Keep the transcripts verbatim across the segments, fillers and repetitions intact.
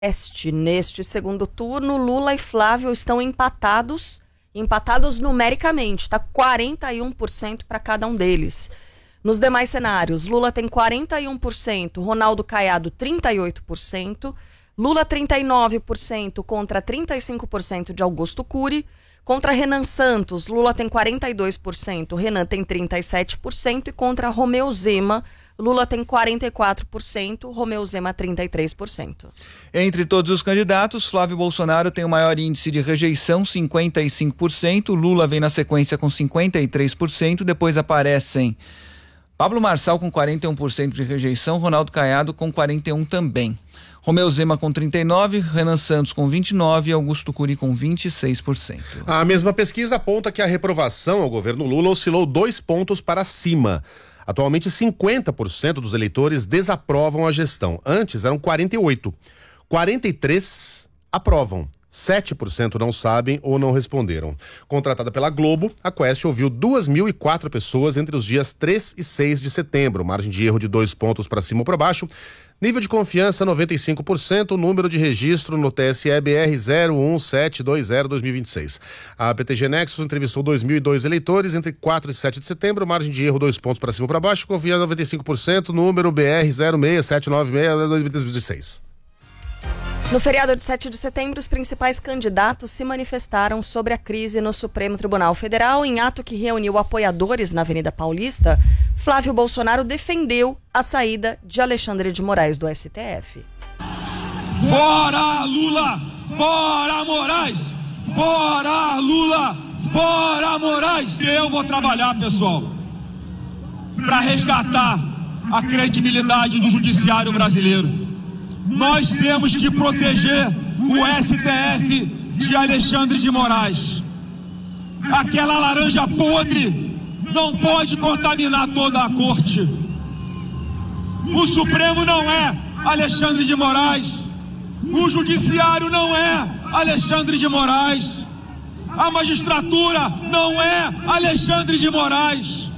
Este, neste segundo turno, Lula e Flávio estão empatados, empatados numericamente, está quarenta e um por cento para cada um deles. Nos demais cenários, Lula tem quarenta e um por cento, Ronaldo Caiado trinta e oito por cento, Lula trinta e nove por cento contra trinta e cinco por cento de Augusto Cury. Contra Renan Santos, Lula tem quarenta e dois por cento, Renan tem trinta e sete por cento e contra Romeu Zema, Lula tem quarenta e quatro por cento, Romeu Zema trinta e três por cento. Entre todos os candidatos, Flávio Bolsonaro tem o maior índice de rejeição, cinquenta e cinco por cento, Lula vem na sequência com cinquenta e três por cento, depois aparecem Pablo Marçal com quarenta e um por cento de rejeição, Ronaldo Caiado com quarenta e um por cento também. Romeu Zema com trinta e nove por cento, Renan Santos com vinte e nove por cento e Augusto Cury com vinte e seis por cento. A mesma pesquisa aponta que a reprovação ao governo Lula oscilou dois pontos para cima. Atualmente, cinquenta por cento dos eleitores desaprovam a gestão. Antes eram quarenta e oito por cento. quarenta e três por cento aprovam. sete por cento não sabem ou não responderam. Contratada pela Globo, a Quest ouviu duas mil e quatro pessoas entre os dias três e seis de setembro. Margem de erro de dois pontos para cima ou para baixo. Nível de confiança noventa e cinco por cento, número de registro no T S E B R zero um sete dois zero barra dois mil e vinte e seis. A P T G Nexus entrevistou dois mil e dois eleitores entre quatro e sete de setembro, margem de erro dois pontos para cima ou para baixo, confiança noventa e cinco por cento, número B R zero seis sete nove seis barra dois mil e vinte e seis. No feriado de sete de setembro, os principais candidatos se manifestaram sobre a crise no Supremo Tribunal Federal. Em ato que reuniu apoiadores na Avenida Paulista, Flávio Bolsonaro defendeu a saída de Alexandre de Moraes do S T F. Fora Lula! Fora Moraes! Fora Lula! Fora Moraes! Eu vou trabalhar, pessoal, para resgatar a credibilidade do judiciário brasileiro. Nós temos que proteger o S T F de Alexandre de Moraes. Aquela laranja podre não pode contaminar toda a corte. O Supremo não é Alexandre de Moraes. O Judiciário não é Alexandre de Moraes. A magistratura não é Alexandre de Moraes.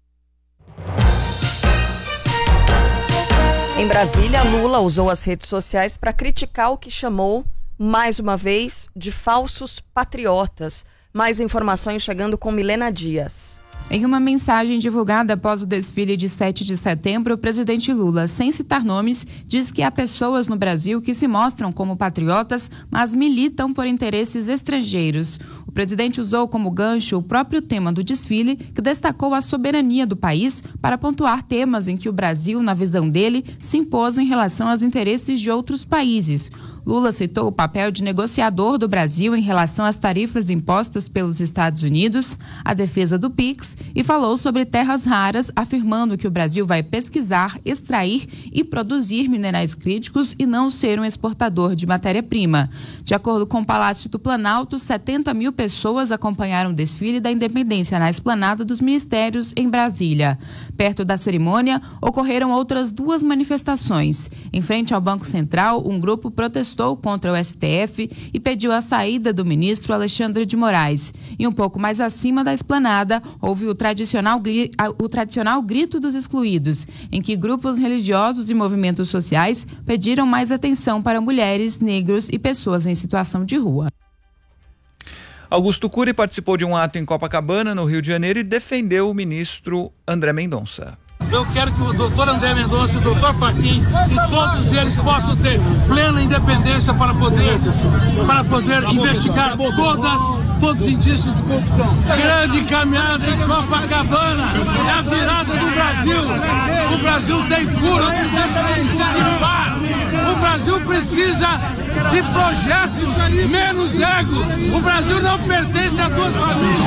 Em Brasília, Lula usou as redes sociais para criticar o que chamou, mais uma vez, de falsos patriotas. Mais informações chegando com Milena Dias. Em uma mensagem divulgada após o desfile de sete de setembro, o presidente Lula, sem citar nomes, diz que há pessoas no Brasil que se mostram como patriotas, mas militam por interesses estrangeiros. O presidente usou como gancho o próprio tema do desfile, que destacou a soberania do país para pontuar temas em que o Brasil, na visão dele, se impôs em relação aos interesses de outros países. Lula citou o papel de negociador do Brasil em relação às tarifas impostas pelos Estados Unidos, a defesa do PIX e falou sobre terras raras, afirmando que o Brasil vai pesquisar, extrair e produzir minerais críticos e não ser um exportador de matéria-prima. De acordo com o Palácio do Planalto, setenta mil pessoas acompanharam o desfile da independência na esplanada dos ministérios em Brasília. Perto da cerimônia, ocorreram outras duas manifestações. Em frente ao Banco Central, um grupo protestou contra o S T F e pediu a saída do ministro Alexandre de Moraes. E um pouco mais acima da esplanada, houve o tradicional, o tradicional grito dos excluídos, em que grupos religiosos e movimentos sociais pediram mais atenção para mulheres, negros e pessoas em situação de rua. Augusto Cury participou de um ato em Copacabana, no Rio de Janeiro, e defendeu o ministro André Mendonça. Eu quero que o doutor André Mendonça e o doutor Fachin, que todos eles possam ter plena independência para poder, para poder investigar todas, todos os indícios de corrupção. Grande caminhada em Copacabana, é a virada do Brasil. O Brasil tem cura, precisa de paz. O Brasil precisa de projetos, menos ego. O Brasil não pertence a duas famílias.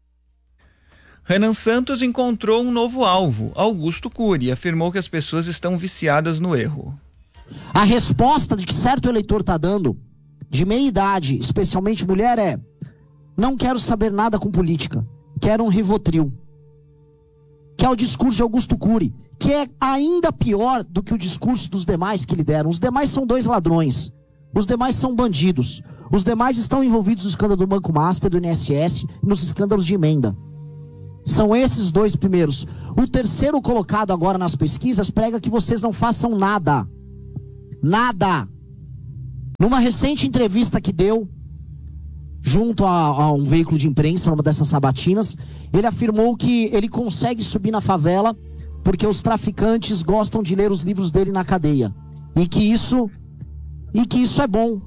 Renan Santos encontrou um novo alvo, Augusto Cury, e afirmou que as pessoas estão viciadas no erro. A resposta de que certo eleitor está dando, de meia idade, especialmente mulher, é: não quero saber nada com política, quero um Rivotril. Que é o discurso de Augusto Cury, que é ainda pior do que o discurso dos demais que lhe deram. Os demais são dois ladrões, os demais são bandidos, os demais estão envolvidos no escândalo do Banco Master, do I N S S e nos escândalos de emenda. São esses dois primeiros. O terceiro colocado agora nas pesquisas prega que vocês não façam nada. Nada. Numa recente entrevista que deu junto a, a um veículo de imprensa, numa dessas sabatinas, ele afirmou que ele consegue subir na favela porque os traficantes gostam de ler os livros dele na cadeia. E que isso, e que isso é bom.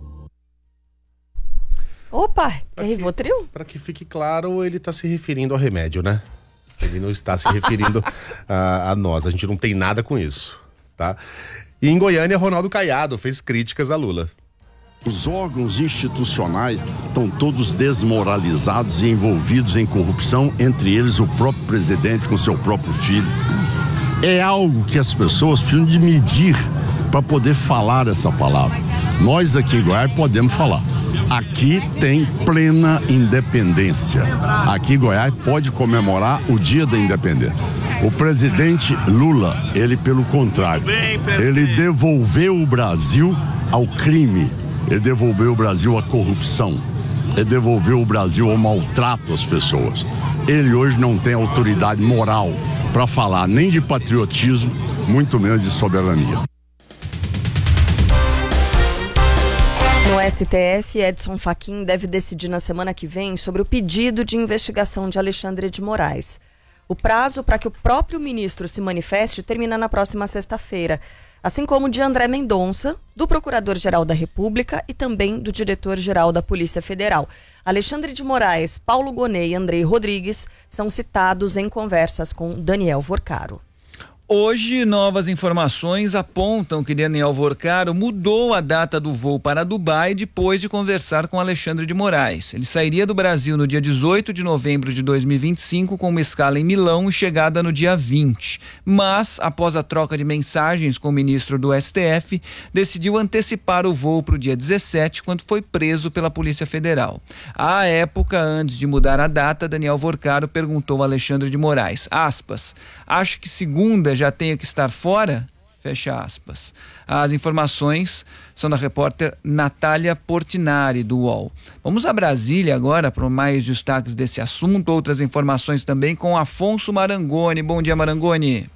Opa, é Rivotril? Para que fique claro, ele está se referindo ao remédio, né? Ele não está se referindo a, a nós. A gente não tem nada com isso, tá? E em Goiânia, Ronaldo Caiado fez críticas a Lula. Os órgãos institucionais estão todos desmoralizados e envolvidos em corrupção, entre eles o próprio presidente com seu próprio filho. É algo que as pessoas precisam de medir para poder falar essa palavra. Nós aqui em Goiás podemos falar. Aqui tem plena independência. Aqui Goiás pode comemorar o dia da independência. O presidente Lula, ele pelo contrário, ele devolveu o Brasil ao crime, ele devolveu o Brasil à corrupção, ele devolveu o Brasil ao maltrato às pessoas. Ele hoje não tem autoridade moral para falar nem de patriotismo, muito menos de soberania. No S T F, Edson Fachin deve decidir na semana que vem sobre o pedido de investigação de Alexandre de Moraes. O prazo para que o próprio ministro se manifeste termina na próxima sexta-feira, assim como o de André Mendonça, do Procurador-Geral da República e também do Diretor-Geral da Polícia Federal. Alexandre de Moraes, Paulo Gonet e Andrei Rodrigues são citados em conversas com Daniel Vorcaro. Hoje, novas informações apontam que Daniel Vorcaro mudou a data do voo para Dubai depois de conversar com Alexandre de Moraes. Ele sairia do Brasil no dia dezoito de novembro de dois mil e vinte e cinco com uma escala em Milão e chegada no dia vinte. Mas, após a troca de mensagens com o ministro do S T F, decidiu antecipar o voo para o dia dezessete, quando foi preso pela Polícia Federal. À época, antes de mudar a data, Daniel Vorcaro perguntou a Alexandre de Moraes, aspas, acho que segunda já tenha que estar fora? Fecha aspas. As informações são da repórter Natália Portinari, do U O L. Vamos a Brasília agora para mais destaques desse assunto, outras informações também com Afonso Marangoni. Bom dia, Marangoni.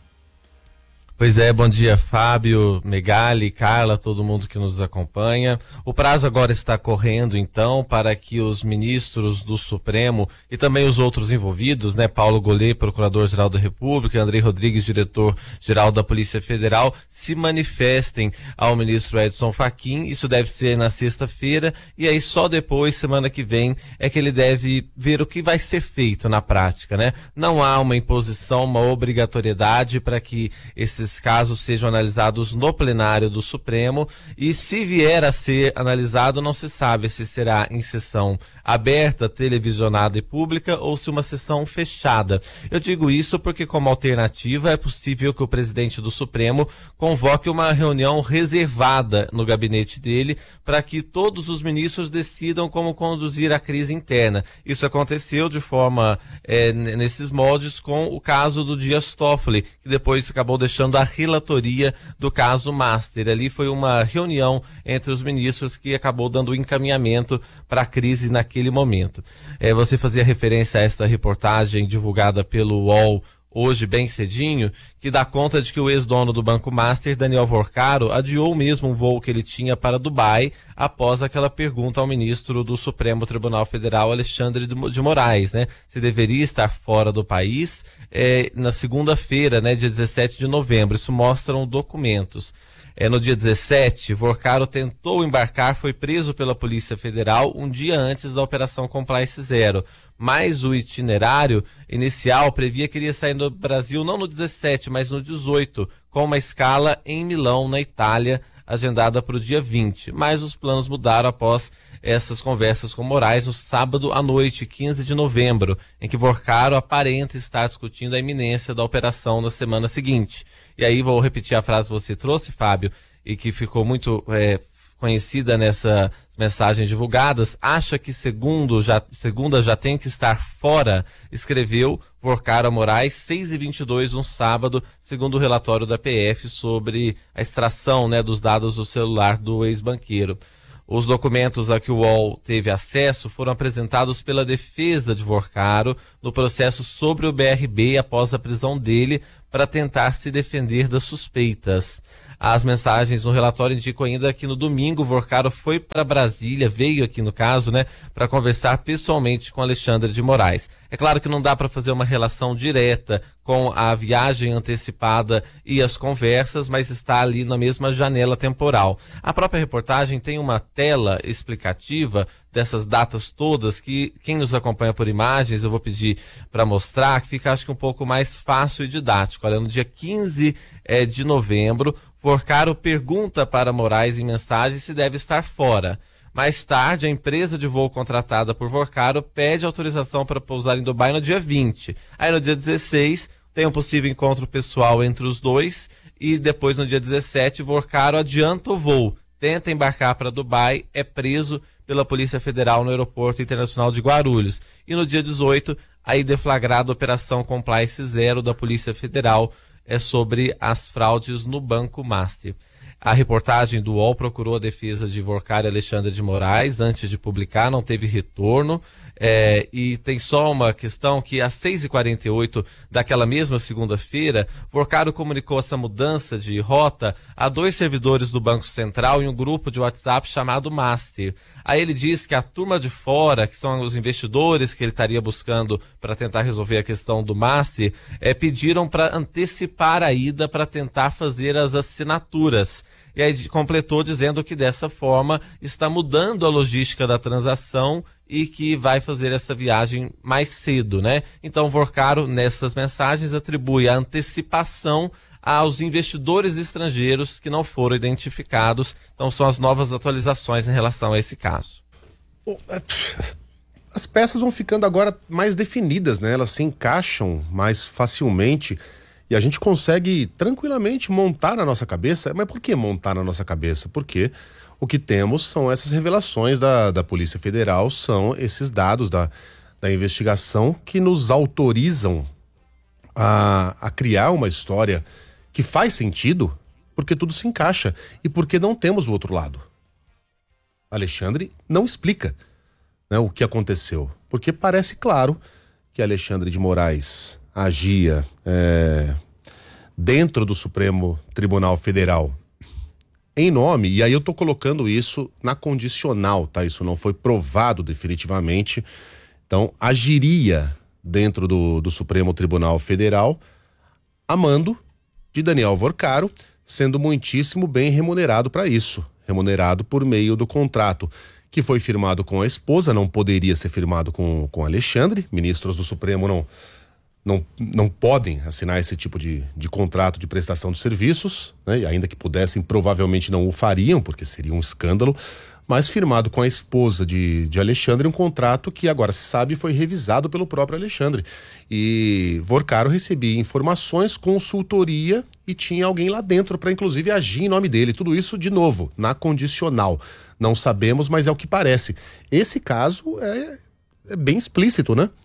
Pois é, bom dia, Fábio, Megali, Carla, todo mundo que nos acompanha. O prazo agora está correndo, então, para que os ministros do Supremo e também os outros envolvidos, né, Paulo Gonet, Procurador-Geral da República, Andrei Rodrigues, Diretor-Geral da Polícia Federal, se manifestem ao ministro Edson Fachin. Isso deve ser na sexta-feira e aí só depois, semana que vem, é que ele deve ver o que vai ser feito na prática, né? Não há uma imposição, uma obrigatoriedade para que esses casos sejam analisados no plenário do Supremo, e se vier a ser analisado, não se sabe se será em sessão aberta, televisionada e pública, ou se uma sessão fechada. Eu digo isso porque, como alternativa, é possível que o presidente do Supremo convoque uma reunião reservada no gabinete dele para que todos os ministros decidam como conduzir a crise interna. Isso aconteceu de forma é, nesses moldes com o caso do Dias Toffoli, que depois acabou deixando a relatoria do caso Master. Ali foi uma reunião entre os ministros que acabou dando o encaminhamento para a crise naquele momento. É, você fazia referência a esta reportagem divulgada pelo U O L hoje bem cedinho, que dá conta de que o ex-dono do Banco Master, Daniel Vorcaro, adiou mesmo um voo que ele tinha para Dubai após aquela pergunta ao ministro do Supremo Tribunal Federal, Alexandre de Moraes, né? Se deveria estar fora do país é, na segunda-feira, né, dia dezessete de novembro. Isso mostram documentos. É, no dia dezessete, Vorcaro tentou embarcar, foi preso pela Polícia Federal um dia antes da Operação Compliance Zero. Mas o itinerário inicial previa que ele ia sair do Brasil não no dezessete, mas no dezoito, com uma escala em Milão, na Itália, agendada para o dia vinte. Mas os planos mudaram após essas conversas com Moraes no sábado à noite, quinze de novembro, em que Vorcaro aparenta estar discutindo a iminência da operação na semana seguinte. E aí vou repetir a frase que você trouxe, Fábio, e que ficou muito é, conhecida nessas mensagens divulgadas. Acha que segundo já, segunda já tem que estar fora, escreveu Vorcaro a Moraes, seis e vinte e dois, um sábado, segundo o relatório da P F sobre a extração, né, dos dados do celular do ex-banqueiro. Os documentos a que o U O L teve acesso foram apresentados pela defesa de Vorcaro no processo sobre o B R B após a prisão dele para tentar se defender das suspeitas. As mensagens no relatório indicam ainda que no domingo o Vorcaro foi para Brasília, veio aqui no caso, né, para conversar pessoalmente com Alexandre de Moraes. É claro que não dá para fazer uma relação direta com a viagem antecipada e as conversas, mas está ali na mesma janela temporal. A própria reportagem tem uma tela explicativa dessas datas todas que quem nos acompanha por imagens, eu vou pedir para mostrar, que fica acho que um pouco mais fácil e didático. Olha, no dia quinze eh, de novembro, Vorcaro pergunta para Moraes em mensagem se deve estar fora. Mais tarde, a empresa de voo contratada por Vorcaro pede autorização para pousar em Dubai no dia vinte. Aí no dia dezesseis, tem um possível encontro pessoal entre os dois e depois no dia dezessete, Vorcaro adianta o voo, tenta embarcar para Dubai, é preso pela Polícia Federal no Aeroporto Internacional de Guarulhos. E no dia dezoito, aí deflagrada a Operação Compliance Zero da Polícia Federal é sobre as fraudes no Banco Master. A reportagem do U O L procurou a defesa de Vorcaro e Alexandre de Moraes antes de publicar, não teve retorno. É, e tem só uma questão que às seis e quarenta e oito daquela mesma segunda-feira, Vorcaro comunicou essa mudança de rota a dois servidores do Banco Central em um grupo de WhatsApp chamado Master. Aí ele diz que a turma de fora, que são os investidores que ele estaria buscando para tentar resolver a questão do Master, é, pediram para antecipar a ida para tentar fazer as assinaturas. E aí completou dizendo que dessa forma está mudando a logística da transação e que vai fazer essa viagem mais cedo, né? Então Vorcaro, nessas mensagens, atribui a antecipação aos investidores estrangeiros que não foram identificados. Então são as novas atualizações em relação a esse caso. As peças vão ficando agora mais definidas, né? Elas se encaixam mais facilmente e a gente consegue tranquilamente montar na nossa cabeça. Mas por que montar na nossa cabeça? Porque o que temos são essas revelações da, da Polícia Federal, são esses dados da, da investigação que nos autorizam a, a criar uma história que faz sentido, porque tudo se encaixa e porque não temos o outro lado. Alexandre não explica, né, o que aconteceu, porque parece claro que Alexandre de Moraes agia é, dentro do Supremo Tribunal Federal em nome, e aí eu tô colocando isso na condicional, tá? Isso não foi provado definitivamente. Então, agiria dentro do, do Supremo Tribunal Federal a mando de Daniel Vorcaro, sendo muitíssimo bem remunerado para isso. Remunerado por meio do contrato que foi firmado com a esposa, não poderia ser firmado com, com Alexandre. Ministros do Supremo não, não, não podem assinar esse tipo de, de contrato de prestação de serviços, né? E ainda que pudessem, provavelmente não o fariam, porque seria um escândalo, mas firmado com a esposa de, de Alexandre, um contrato que agora se sabe foi revisado pelo próprio Alexandre. E Vorcaro recebia informações, consultoria e tinha alguém lá dentro para inclusive agir em nome dele. Tudo isso, de novo, na condicional. Não sabemos, mas é o que parece. Esse caso é, é bem explícito, né?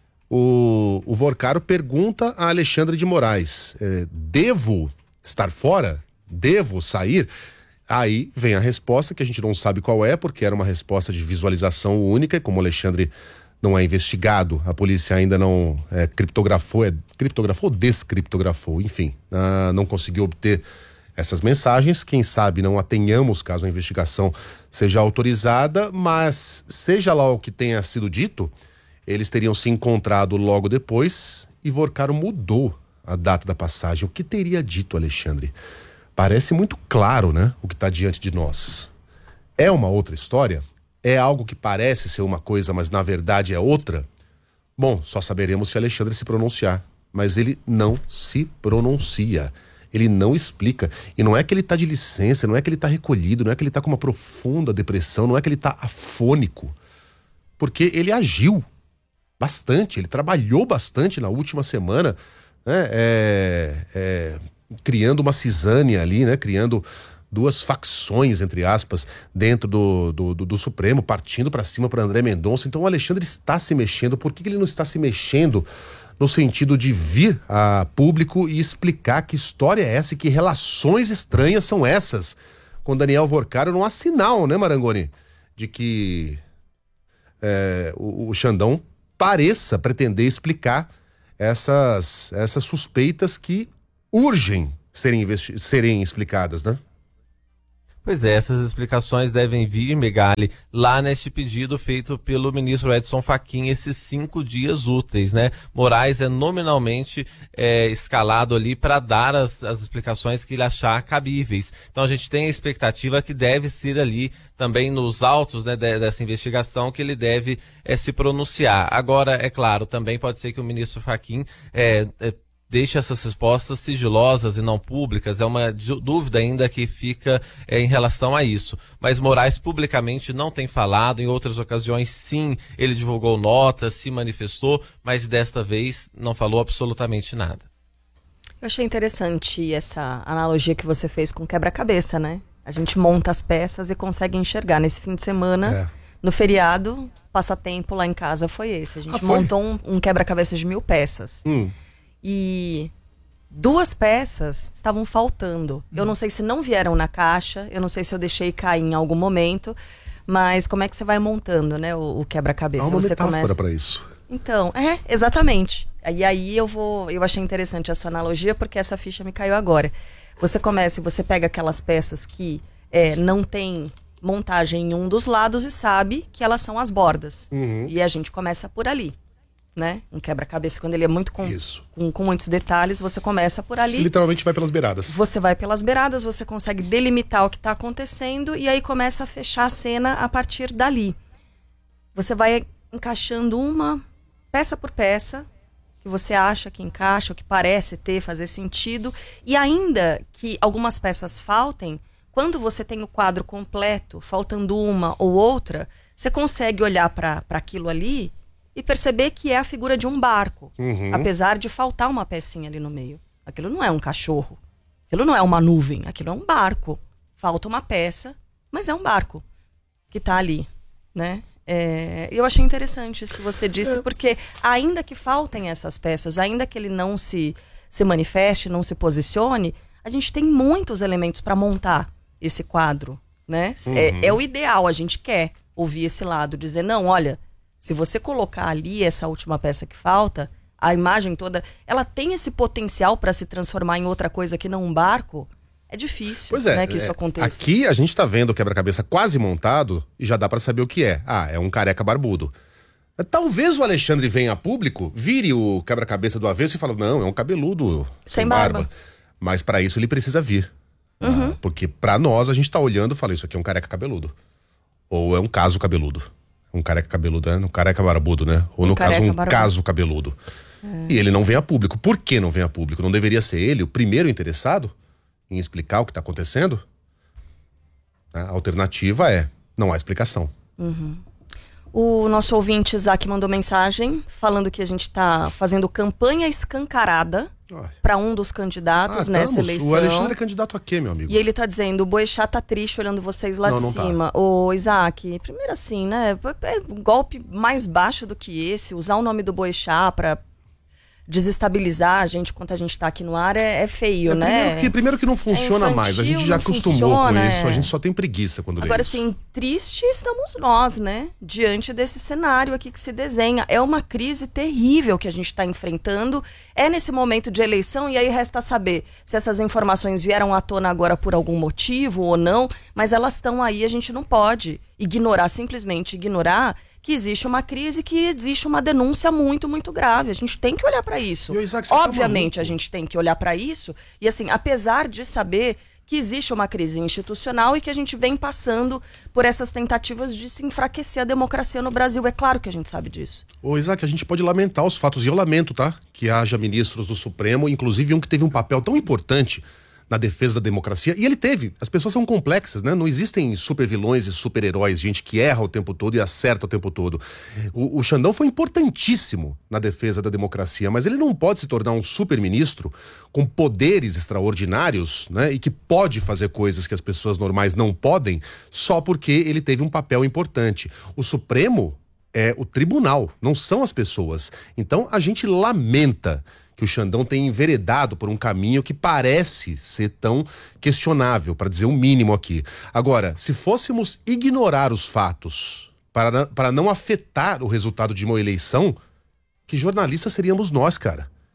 O, o Vorcaro pergunta a Alexandre de Moraes, é, devo estar fora? Devo sair? Aí vem a resposta, que a gente não sabe qual é, porque era uma resposta de visualização única, e como o Alexandre não é investigado, a polícia ainda não é, criptografou, é, criptografou ou descriptografou, enfim, ah, não conseguiu obter essas mensagens. Quem sabe não a tenhamos caso a investigação seja autorizada, mas seja lá o que tenha sido dito, eles teriam se encontrado logo depois e Vorcaro mudou a data da passagem. O que teria dito Alexandre? Parece muito claro, né? O que está diante de nós. É uma outra história? É algo que parece ser uma coisa, mas na verdade é outra? Bom, só saberemos se Alexandre se pronunciar. Mas ele não se pronuncia. Ele não explica. E não é que ele está de licença, não é que ele está recolhido, não é que ele está com uma profunda depressão, não é que ele está afônico. Porque ele agiu bastante, ele trabalhou bastante na última semana, né? É, é, criando uma cisânia ali, né? Criando duas facções, entre aspas, dentro do, do, do, do Supremo, partindo para cima para André Mendonça. Então o Alexandre está se mexendo. Por que, que ele não está se mexendo no sentido de vir a público e explicar que história é essa e que relações estranhas são essas com Daniel Vorcaro? Não há sinal, né, Marangoni, de que é, o, o Xandão pareça pretender explicar essas, essas suspeitas que urgem serem, investi- serem explicadas, né? Pois é, essas explicações devem vir, Megali, lá neste pedido feito pelo ministro Edson Fachin, esses cinco dias úteis, né? Moraes é nominalmente é, escalado ali para dar as, as explicações que ele achar cabíveis. Então a gente tem a expectativa que deve ser ali também nos autos, né, de, dessa investigação que ele deve é, se pronunciar. Agora, é claro, também pode ser que o ministro Fachin é, é, deixe essas respostas sigilosas e não públicas, é uma dúvida ainda que fica é, em relação a isso. Mas Moraes publicamente não tem falado, em outras ocasiões sim, ele divulgou notas, se manifestou, mas desta vez não falou absolutamente nada. Eu achei interessante essa analogia que você fez com quebra-cabeça, né? A gente monta as peças e consegue enxergar. Nesse fim de semana, é. no feriado, passatempo lá em casa foi esse. A gente ah, montou um, um quebra-cabeça de mil peças. Hum. E duas peças estavam faltando. Eu não sei se não vieram na caixa, eu não sei se eu deixei cair em algum momento, mas como é que você vai montando, né, o, o quebra-cabeça? Há uma você metáfora começa... para isso. Então, é, exatamente. E aí eu vou, eu achei interessante a sua analogia, porque essa ficha me caiu agora. Você começa e você pega aquelas peças que é, não tem montagem em um dos lados e sabe que elas são as bordas. Uhum. E a gente começa por ali. Né? Um quebra-cabeça, quando ele é muito com, com, com muitos detalhes, você começa por ali. Você literalmente vai pelas beiradas. Você vai pelas beiradas, você consegue delimitar o que está acontecendo e aí começa a fechar a cena a partir dali. Você vai encaixando uma peça por peça, que você acha que encaixa, o que parece ter, fazer sentido. E ainda que algumas peças faltem, quando você tem o quadro completo, faltando uma ou outra, você consegue olhar para aquilo ali e perceber que é a figura de um barco, uhum. apesar de faltar uma pecinha ali no meio. Aquilo não é um cachorro, aquilo não é uma nuvem, aquilo é um barco. Falta uma peça, mas é um barco que está ali, né? É, eu achei interessante isso que você disse, porque ainda que faltem essas peças, ainda que ele não se, se manifeste, não se posicione, a gente tem muitos elementos para montar esse quadro, né? Uhum. É, é o ideal, a gente quer ouvir esse lado, dizer, não, olha... Se você colocar ali essa última peça que falta, a imagem toda, ela tem esse potencial para se transformar em outra coisa que não um barco, é difícil, pois é, né, que isso é, aconteça. Aqui a gente está vendo o quebra-cabeça quase montado e já dá para saber o que é. Ah, é um careca barbudo. Talvez o Alexandre venha a público, vire o quebra-cabeça do avesso e fale, não, é um cabeludo sem, sem barba. barba. Mas para isso ele precisa vir. Uhum. Ah, porque para nós a gente tá olhando e fala, isso aqui é um careca cabeludo. Ou é um caso cabeludo. Um careca cabeludo, né? Um careca barbudo, né? Ou um no caso, um barbudo. caso cabeludo. É. E ele não vem a público. Por que não vem a público? Não deveria ser ele o primeiro interessado em explicar o que está acontecendo? A alternativa é, não há explicação. Uhum. O nosso ouvinte Isaac mandou mensagem falando que a gente está fazendo campanha escancarada para um dos candidatos ah, nessa eleição. O Alexandre é candidato a quê, meu amigo? E ele tá dizendo, o Boechat tá triste olhando vocês lá não, de não cima. Tá. Ô, Isaac, primeiro assim, né? É um golpe mais baixo do que esse. Usar o nome do Boechat para desestabilizar a gente enquanto a gente tá aqui no ar é, é feio, é, né? Primeiro que, primeiro que não funciona é infantil, mais. A gente já acostumou funciona, com isso. É. A gente só tem preguiça quando Agora, lê isso. assim, triste estamos nós, né? Diante desse cenário aqui que se desenha. É uma crise terrível que a gente está enfrentando. É nesse momento de eleição e aí resta saber se essas informações vieram à tona agora por algum motivo ou não, mas elas estão aí, a gente não pode ignorar, simplesmente ignorar que existe uma crise, que existe uma denúncia muito, muito grave. A gente tem que olhar para isso. E o Isaac, Obviamente tá a gente tem que olhar para isso e assim, apesar de saber que existe uma crise institucional e que a gente vem passando por essas tentativas de se enfraquecer a democracia no Brasil. É claro que a gente sabe disso. Ô Isaac, a gente pode lamentar os fatos, e eu lamento, tá? Que haja ministros do Supremo, inclusive um que teve um papel tão importante na defesa da democracia, e ele teve. As pessoas são complexas, né? Não existem super vilões e super heróis, gente que erra o tempo todo e acerta o tempo todo. O, o Xandão foi importantíssimo na defesa da democracia, mas ele não pode se tornar um super ministro com poderes extraordinários, né? E que pode fazer coisas que as pessoas normais não podem, só porque ele teve um papel importante. O Supremo é o tribunal, não são as pessoas. Então a gente lamenta que o Xandão tem enveredado por um caminho que parece ser tão questionável, para dizer o mínimo aqui. Agora, se fôssemos ignorar os fatos para, para não afetar o resultado de uma eleição, que jornalistas seríamos nós, cara?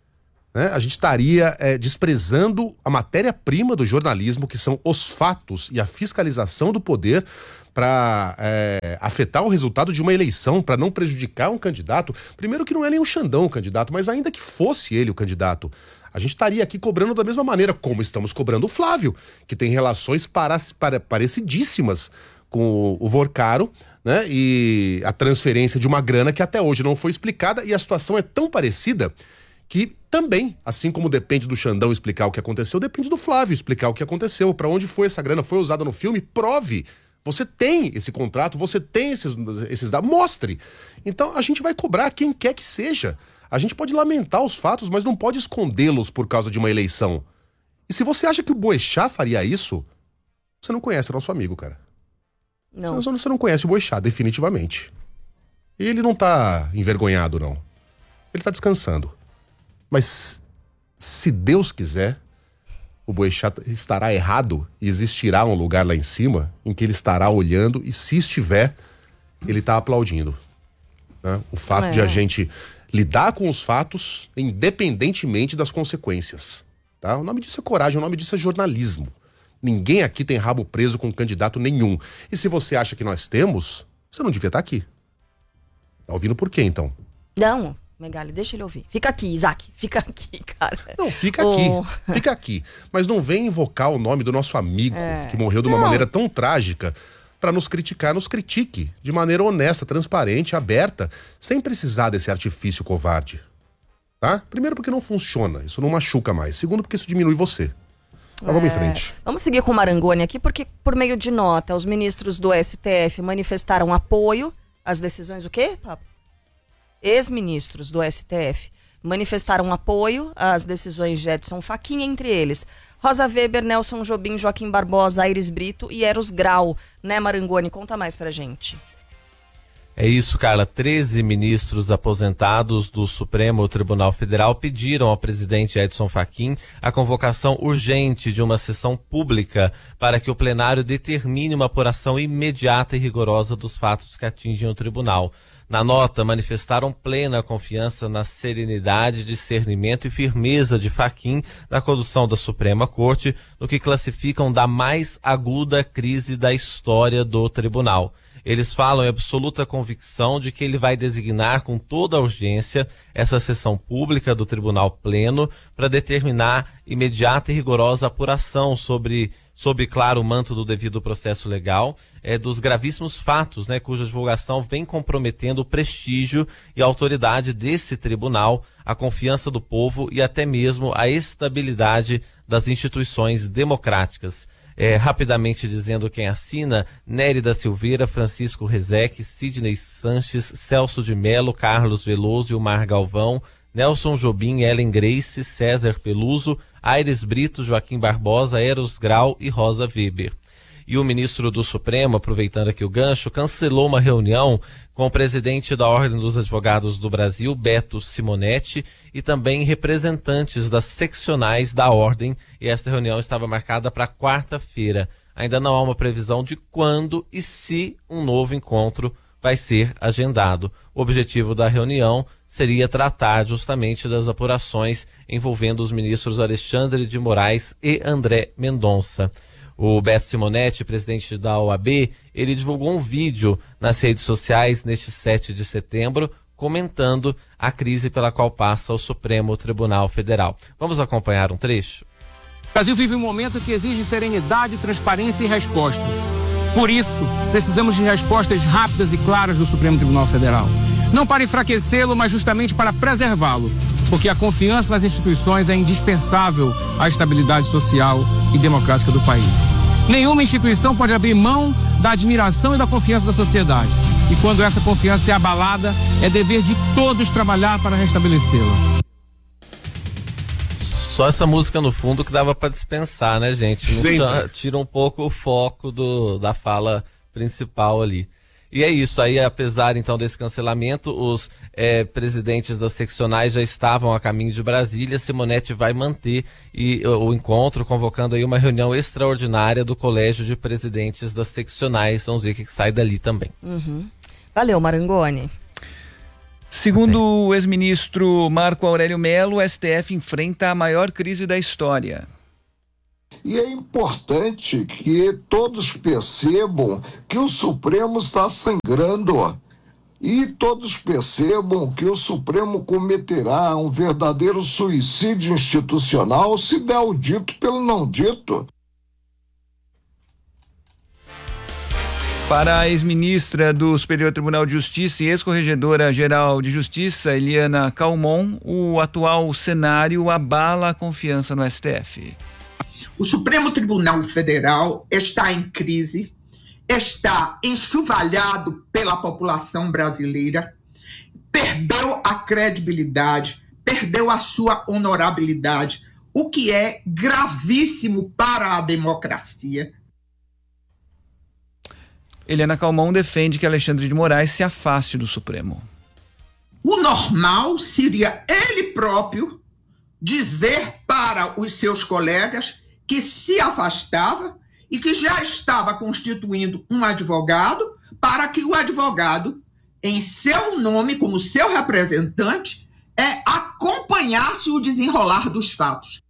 né? A gente estaria é, desprezando a matéria-prima do jornalismo, que são os fatos e a fiscalização do poder, para é, afetar o resultado de uma eleição, para não prejudicar um candidato. Primeiro que não é nem o Xandão o candidato, mas ainda que fosse ele o candidato, a gente estaria aqui cobrando da mesma maneira como estamos cobrando o Flávio, que tem relações para, para, parecidíssimas com o, o Vorcaro, né? E a transferência de uma grana que até hoje não foi explicada, e a situação é tão parecida que também, assim como depende do Xandão explicar o que aconteceu, depende do Flávio explicar o que aconteceu, para onde foi essa grana, foi usada no filme, prove. Você tem esse contrato, você tem esses, esses dados, mostre. Então a gente vai cobrar quem quer que seja. A gente pode lamentar os fatos, mas não pode escondê-los por causa de uma eleição. E se você acha que o Boechat faria isso, você não conhece nosso amigo, cara. Não. Você, você não conhece o Boechat, definitivamente. Ele não tá envergonhado, não. Ele tá descansando. Mas se Deus quiser, o Boechat estará errado e existirá um lugar lá em cima em que ele estará olhando, e se estiver, ele tá aplaudindo, né? O fato é. de a gente lidar com os fatos independentemente das consequências, tá? O nome disso é coragem, o nome disso é jornalismo. Ninguém aqui tem rabo preso com candidato nenhum. E se você acha que nós temos, você não devia estar aqui. Tá ouvindo por quê, então? Não, Megali, deixa ele ouvir. Fica aqui, Isaac, fica aqui, cara. Não, fica aqui, oh. fica aqui. Mas não vem invocar o nome do nosso amigo, é. que morreu de uma não. maneira tão trágica, para nos criticar. Nos critique de maneira honesta, transparente, aberta, sem precisar desse artifício covarde. Tá? Primeiro porque não funciona, isso não machuca mais. Segundo porque isso diminui você. Mas vamos é. em frente. Vamos seguir com o Marangoni aqui, porque por meio de nota, os ministros do S T F manifestaram apoio às decisões do quê, Papo? Ex-ministros do S T F manifestaram apoio às decisões de Edson Fachin, entre eles Rosa Weber, Nelson Jobim, Joaquim Barbosa, Aires Brito e Eros Grau. Né, Marangoni? Conta mais pra gente. É isso, Carla. treze ministros aposentados do Supremo Tribunal Federal pediram ao presidente Edson Fachin a convocação urgente de uma sessão pública para que o plenário determine uma apuração imediata e rigorosa dos fatos que atingem o tribunal. Na nota, manifestaram plena confiança na serenidade, discernimento e firmeza de Fachin na condução da Suprema Corte, no que classificam da mais aguda crise da história do tribunal. Eles falam em absoluta convicção de que ele vai designar com toda a urgência essa sessão pública do Tribunal Pleno para determinar imediata e rigorosa apuração sobre, sob claro o manto do devido processo legal, é, dos gravíssimos fatos, né, cuja divulgação vem comprometendo o prestígio e a autoridade desse tribunal, a confiança do povo e até mesmo a estabilidade das instituições democráticas. É, rapidamente dizendo quem assina: Nery da Silveira, Francisco Rezec, Sidney Sanches, Celso de Melo, Carlos Veloso e Omar Galvão, Nelson Jobim, Ellen Grace, César Peluso, Aires Brito, Joaquim Barbosa, Eros Grau e Rosa Weber. E o ministro do Supremo, aproveitando aqui o gancho, cancelou uma reunião com o presidente da Ordem dos Advogados do Brasil, Beto Simonetti, e também representantes das seccionais da Ordem, e esta reunião estava marcada para quarta-feira. Ainda não há uma previsão de quando e se um novo encontro vai ser agendado. O objetivo da reunião seria tratar justamente das apurações envolvendo os ministros Alexandre de Moraes e André Mendonça. O Beto Simonetti, presidente da O A B, ele divulgou um vídeo nas redes sociais neste sete de setembro, comentando a crise pela qual passa o Supremo Tribunal Federal. Vamos acompanhar um trecho? O Brasil vive um momento que exige serenidade, transparência e respostas. Por isso, precisamos de respostas rápidas e claras do Supremo Tribunal Federal. Não para enfraquecê-lo, mas justamente para preservá-lo, porque a confiança nas instituições é indispensável à estabilidade social e democrática do país. Nenhuma instituição pode abrir mão da admiração e da confiança da sociedade. E quando essa confiança é abalada, é dever de todos trabalhar para restabelecê-la. Só essa música no fundo que dava para dispensar, né, gente? Não tira um pouco o foco do, da fala principal ali. E é isso, aí apesar então desse cancelamento, os é, presidentes das seccionais já estavam a caminho de Brasília. Simonetti vai manter e, o, o encontro, convocando aí uma reunião extraordinária do Colégio de Presidentes das Seccionais. Vamos ver o que sai dali também. Uhum. Valeu, Marangoni. Segundo o ex-ministro Marco Aurélio Mello, o S T F enfrenta a maior crise da história. E é importante que todos percebam que o Supremo está sangrando. E todos percebam que o Supremo cometerá um verdadeiro suicídio institucional se der o dito pelo não dito. Para a ex-ministra do Superior Tribunal de Justiça e ex-corregedora-geral de Justiça, Eliana Calmon, o atual cenário abala a confiança no S T F. O Supremo Tribunal Federal está em crise, está enxovalhado pela população brasileira, perdeu a credibilidade, perdeu a sua honorabilidade, o que é gravíssimo para a democracia. Eliana Calmon defende que Alexandre de Moraes se afaste do Supremo. O normal seria ele próprio dizer para os seus colegas que se afastava e que já estava constituindo um advogado para que o advogado, em seu nome, como seu representante, é, acompanhasse o desenrolar dos fatos.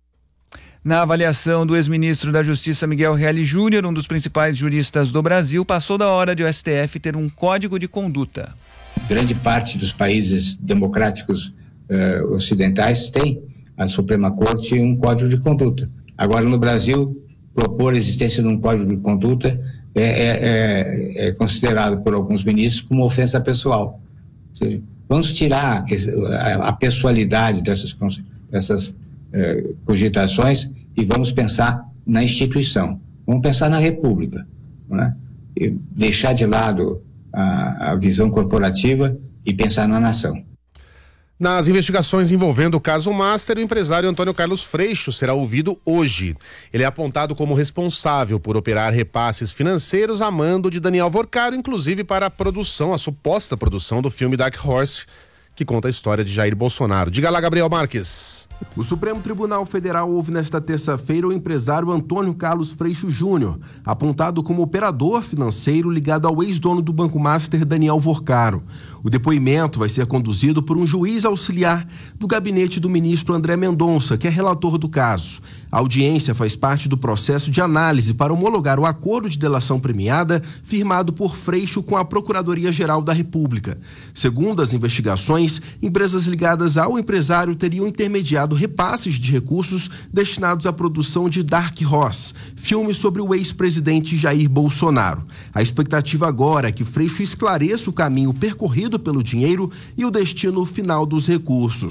Na avaliação do ex-ministro da Justiça Miguel Reale Júnior, um dos principais juristas do Brasil, passou da hora de o S T F ter um código de conduta. Grande parte dos países democráticos eh, ocidentais tem a Suprema Corte um código de conduta. Agora, no Brasil, propor a existência de um código de conduta é, é, é, é considerado por alguns ministros como ofensa pessoal. Ou seja, vamos tirar a, a pessoalidade dessas, dessas eh, cogitações e vamos pensar na instituição. Vamos pensar na República, não é? E deixar de lado a, a visão corporativa e pensar na nação. Nas investigações envolvendo o caso Master, o empresário Antônio Carlos Freixo será ouvido hoje. Ele é apontado como responsável por operar repasses financeiros a mando de Daniel Vorcaro, inclusive para a produção, a suposta produção do filme Dark Horse, que conta a história de Jair Bolsonaro. Diga lá, Gabriel Marques. O Supremo Tribunal Federal ouve nesta terça-feira o empresário Antônio Carlos Freixo Júnior, apontado como operador financeiro ligado ao ex-dono do Banco Master, Daniel Vorcaro. O depoimento vai ser conduzido por um juiz auxiliar do gabinete do ministro André Mendonça, que é relator do caso. A audiência faz parte do processo de análise para homologar o acordo de delação premiada firmado por Freixo com a Procuradoria-Geral da República. Segundo as investigações, empresas ligadas ao empresário teriam intermediado repasses de recursos destinados à produção de Dark Horse, filme sobre o ex-presidente Jair Bolsonaro. A expectativa agora é que Freixo esclareça o caminho percorrido pelo dinheiro e o destino final dos recursos.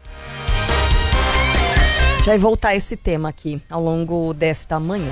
A gente vai voltar a esse tema aqui ao longo desta manhã.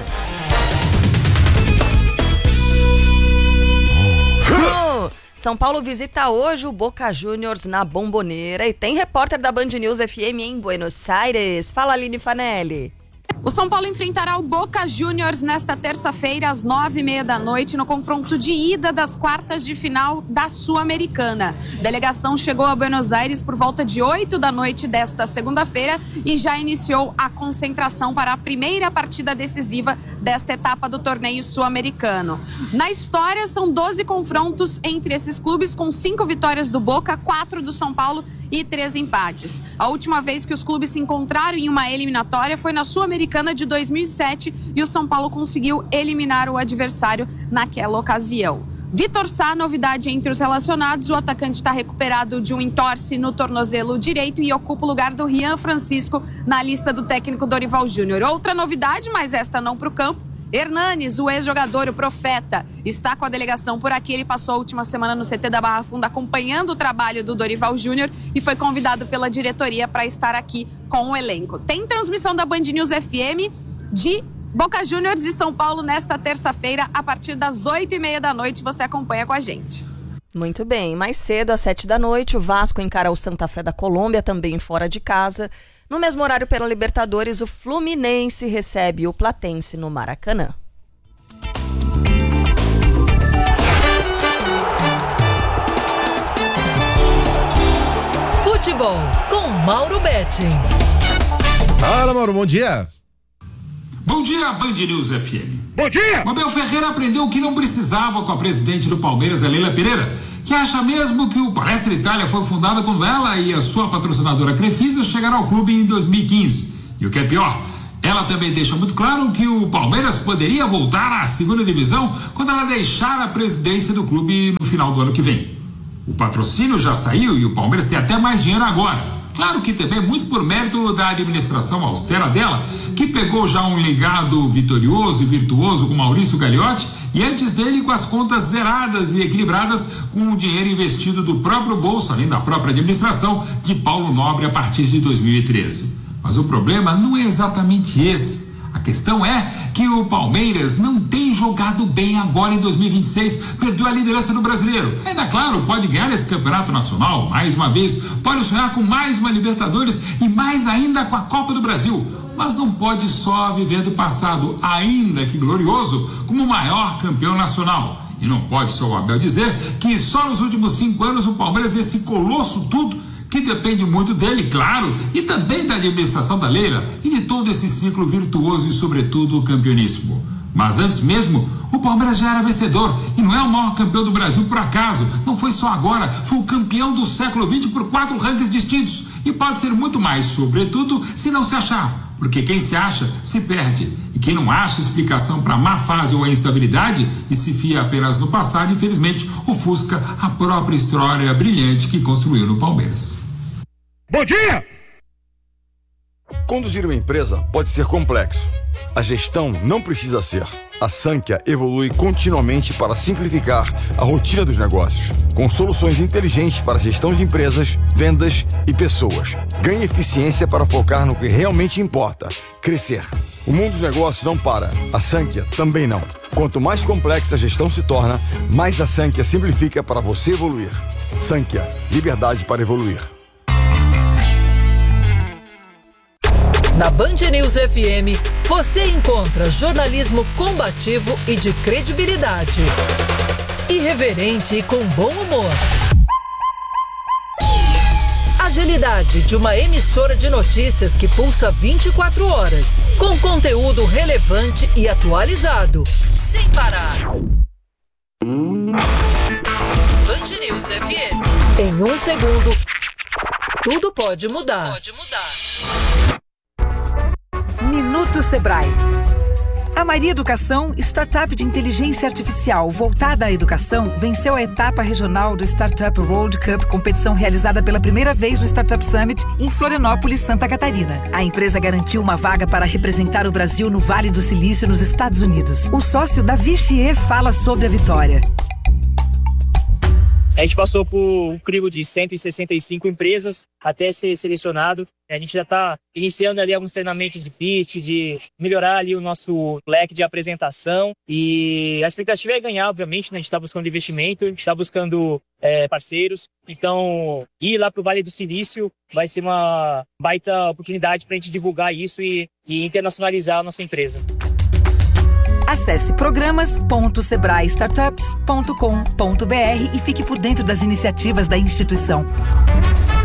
Oh, São Paulo visita hoje o Boca Juniors na Bombonera e tem repórter da Band News F M em Buenos Aires. Fala, Aline Fanelli. O São Paulo enfrentará o Boca Juniors nesta terça-feira, às nove e meia da noite, no confronto de ida das quartas de final da Sul-Americana. A delegação chegou a Buenos Aires por volta de oito da noite desta segunda-feira e já iniciou a concentração para a primeira partida decisiva desta etapa do torneio sul-americano. Na história, são doze confrontos entre esses clubes, com cinco vitórias do Boca, quatro do São Paulo e três empates. A última vez que os clubes se encontraram em uma eliminatória foi na Sul-Americana de dois mil e sete e o São Paulo conseguiu eliminar o adversário naquela ocasião. Vitor Sá, novidade entre os relacionados, o atacante está recuperado de um entorse no tornozelo direito e ocupa o lugar do Rian Francisco na lista do técnico Dorival Júnior. Outra novidade, mas esta não para o campo, Hernanes, o ex-jogador, o Profeta, está com a delegação por aqui. Ele passou a última semana no C T da Barra Funda acompanhando o trabalho do Dorival Júnior e foi convidado pela diretoria para estar aqui com o elenco. Tem transmissão da Band News F M de Boca Juniors e São Paulo nesta terça-feira, a partir das oito e meia da noite. Você acompanha com a gente. Muito bem, mais cedo, às sete da noite, o Vasco encara o Santa Fé da Colômbia, também fora de casa. No mesmo horário, pela Libertadores, o Fluminense recebe o Platense no Maracanã. Futebol com Mauro Betting. Fala, Mauro, bom dia. Bom dia, Band News F M. Bom dia! O Abel Ferreira aprendeu o que não precisava com a presidente do Palmeiras, a Leila Pereira, que acha mesmo que o Palestra Itália foi fundado quando ela e a sua patrocinadora Crefisa chegaram ao clube em dois mil e quinze. E o que é pior, ela também deixa muito claro que o Palmeiras poderia voltar à segunda divisão quando ela deixar a presidência do clube no final do ano que vem. O patrocínio já saiu e o Palmeiras tem até mais dinheiro agora. Claro que também muito por mérito da administração austera dela, que pegou já um legado vitorioso e virtuoso com Maurício Gagliotti e antes dele com as contas zeradas e equilibradas com o dinheiro investido do próprio bolso, além da própria administração de Paulo Nobre a partir de dois mil e treze. Mas o problema não é exatamente esse. A questão é que o Palmeiras não tem jogado bem agora em dois mil e vinte e seis, perdeu a liderança do Brasileiro. Ainda claro, pode ganhar esse campeonato nacional, mais uma vez, pode sonhar com mais uma Libertadores e mais ainda com a Copa do Brasil. Mas não pode só viver do passado, ainda que glorioso, como o maior campeão nacional. E não pode só o Abel dizer que só nos últimos cinco anos o Palmeiras é esse colosso tudo, que depende muito dele, claro, e também da administração da Leila e de todo esse ciclo virtuoso e, sobretudo, campeoníssimo. Mas antes mesmo, o Palmeiras já era vencedor e não é o maior campeão do Brasil por acaso. Não foi só agora, foi o campeão do século vinte por quatro rankings distintos e pode ser muito mais, sobretudo, se não se achar. Porque quem se acha, se perde. E quem não acha explicação para a má fase ou a instabilidade e se fia apenas no passado, infelizmente, ofusca a própria história brilhante que construiu no Palmeiras. Bom dia! Conduzir uma empresa pode ser complexo. A gestão não precisa ser. A Sankhya evolui continuamente para simplificar a rotina dos negócios, com soluções inteligentes para gestão de empresas, vendas e pessoas. Ganhe eficiência para focar no que realmente importa, crescer. O mundo dos negócios não para, a Sankhya também não. Quanto mais complexa a gestão se torna, mais a Sankhya simplifica para você evoluir. Sankhya, liberdade para evoluir. Na Band News F M, você encontra jornalismo combativo e de credibilidade. Irreverente e com bom humor. Agilidade de uma emissora de notícias que pulsa vinte e quatro horas, com conteúdo relevante e atualizado, sem parar. Band News F M. Em um segundo, tudo pode mudar. Tudo pode mudar. Minuto Sebrae. A Maria Educação, startup de inteligência artificial voltada à educação, venceu a etapa regional do Startup World Cup, competição realizada pela primeira vez no Startup Summit em Florianópolis, Santa Catarina. A empresa garantiu uma vaga para representar o Brasil no Vale do Silício, nos Estados Unidos. O sócio Davi Chier fala sobre a vitória. A gente passou por um crivo de cento e sessenta e cinco empresas até ser selecionado. A gente já está iniciando ali alguns treinamentos de pitch, de melhorar ali o nosso leque de apresentação. E a expectativa é ganhar, obviamente, né? A gente está buscando investimento, a gente está buscando é, parceiros. Então, ir lá para o Vale do Silício vai ser uma baita oportunidade para a gente divulgar isso e, e internacionalizar a nossa empresa. Acesse programas ponto sebrae startups ponto com ponto br e fique por dentro das iniciativas da instituição.